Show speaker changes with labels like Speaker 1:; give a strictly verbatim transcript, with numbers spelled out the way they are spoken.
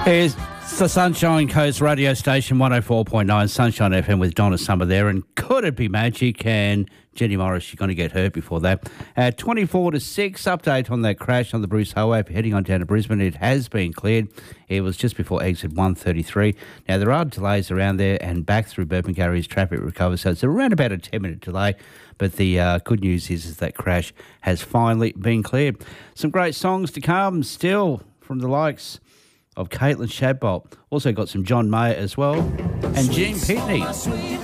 Speaker 1: It's the Sunshine Coast radio station, one oh four point nine Sunshine F M with Donna Summer there. And could it be magic? And Jenny Morris, she's going to get hurt before that. At twenty-four to six, update on that crash on the Bruce Highway heading on down to Brisbane. It has been cleared. It was just before exit one thirty-three. Now, there are delays around there and back through Burpengary traffic recovers. So it's around about a ten-minute delay. But the uh, good news is, is that crash has finally been cleared. Some great songs to come still from the likes of Caitlin Shadbolt. Also got some John Mayer as well. And Gene Pitney.